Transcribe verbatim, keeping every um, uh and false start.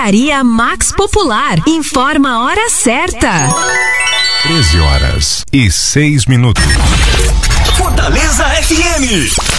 Drogaria Max Popular. Informa a hora certa. treze horas e seis minutos. Fortaleza F M.